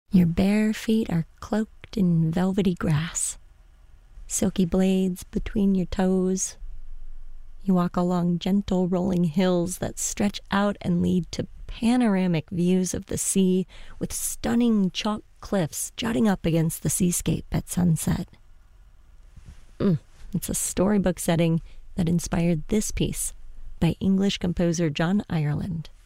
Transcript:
Your bare feet are cloaked in velvety grass, silky blades between your toes. You walk along gentle rolling hills that stretch out and lead to panoramic views of the sea with stunning chalk cliffs jutting up against the seascape at sunset. It's a storybook setting that inspired this piece by English composer John Ireland.